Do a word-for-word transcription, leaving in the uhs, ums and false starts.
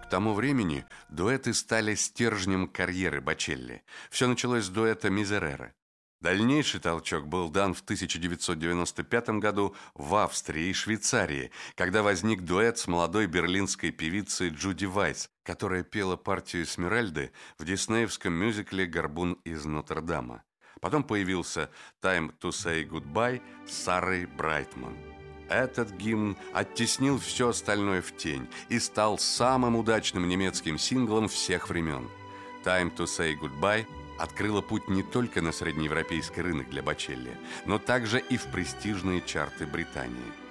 К тому времени дуэты стали стержнем карьеры Бочелли. Все началось с дуэта «Мизерере». Дальнейший толчок был дан в тысяча девятьсот девяносто пятом году в Австрии и Швейцарии, когда возник дуэт с молодой берлинской певицей Джуди Вайс, которая пела партию Эсмеральды в диснеевском мюзикле «Горбун из Нотр-Дама». Потом появился «Time to say goodbye» с Сарой Брайтман. Этот гимн оттеснил все остальное в тень и стал самым удачным немецким синглом всех времен. «Time to say goodbye» открыла путь не только на среднеевропейский рынок для Бочелли, но также и в престижные чарты Британии.